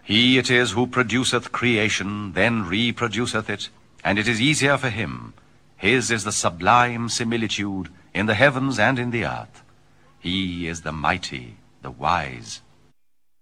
He it is who produceth creation, then reproduceth it, and it is easier for him. His is the sublime similitude in the heavens and in the earth. He is the mighty, the wise.